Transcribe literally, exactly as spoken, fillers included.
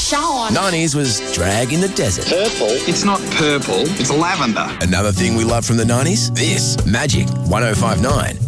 Sean. nineties was drag in the desert. Purple? It's not purple, it's lavender. Another thing we love from the nineties? This, Magic one oh five nine.